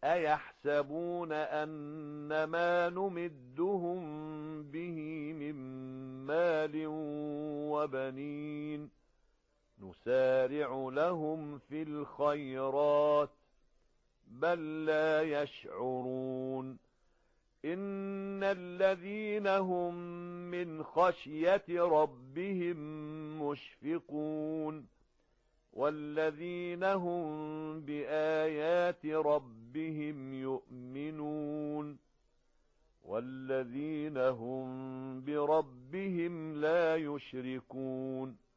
أيحسبون أن ما نمدهم به من مال وبنين نسارع لهم في الخيرات بل لا يشعرون إن الذين هم من خشية ربهم مشفقون والذين هم بآيات ربهم يؤمنون والذين هم بربهم لا يشركون